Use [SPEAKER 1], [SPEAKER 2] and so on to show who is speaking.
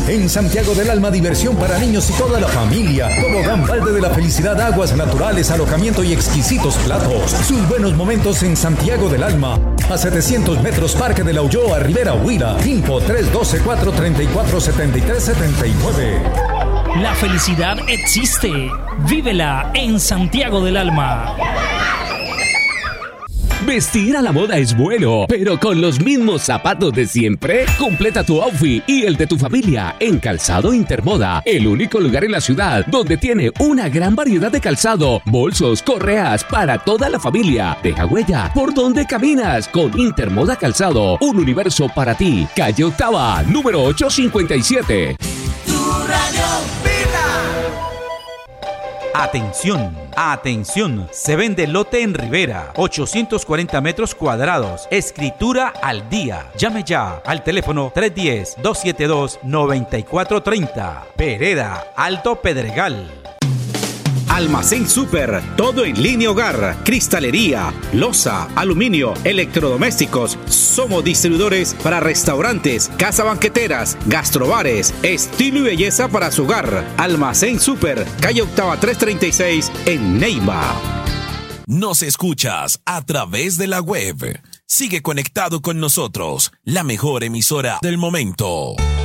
[SPEAKER 1] En Santiago del Alma, diversión para niños y toda la familia. Tobogán Balde de la Felicidad, aguas naturales, alojamiento y exquisitos platos. Sus buenos momentos en Santiago del Alma. A 700 metros, Parque de la Ulloa, Rivera Huila. Info 312-434-7379.
[SPEAKER 2] La felicidad existe. Vívela en Santiago del Alma.
[SPEAKER 3] Vestir a la moda es bueno, pero con los mismos zapatos de siempre. Completa tu outfit y el de tu familia en Calzado Intermoda, el único lugar en la ciudad donde tiene una gran variedad de calzado, bolsos, correas para toda la familia. Deja huella por donde caminas con Intermoda Calzado, un universo para ti. Calle Octava, número 857.
[SPEAKER 4] Tu radio
[SPEAKER 5] Atención, atención, se vende lote en Rivera, 840 metros cuadrados, escritura al día. Llame ya al teléfono 310-272-9430. Vereda, Alto Pedregal.
[SPEAKER 6] Almacén Súper, todo en línea hogar, cristalería, loza, aluminio, electrodomésticos. Somos distribuidores para restaurantes, casa banqueteras, gastrobares, estilo y belleza para su hogar. Almacén Súper, calle Octava 336 en Neiva.
[SPEAKER 7] Nos escuchas a través de la web. Sigue conectado con nosotros, la mejor emisora del momento.